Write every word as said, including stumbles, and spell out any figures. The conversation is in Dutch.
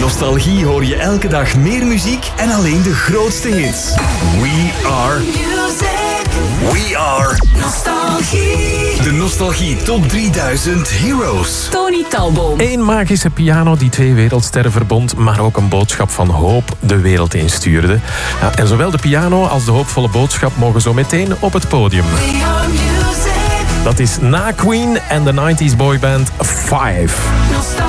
Nostalgie hoor je elke dag meer muziek en alleen de grootste hits. We are music. We are Nostalgie. De Nostalgie Top drieduizend Heroes. Tony Talboom. Eén magische piano die twee wereldsterren verbond, maar ook een boodschap van hoop de wereld instuurde. Ja, en zowel de piano als de hoopvolle boodschap mogen zo meteen op het podium. We are music. Dat is na Queen en de nineties boyband Five.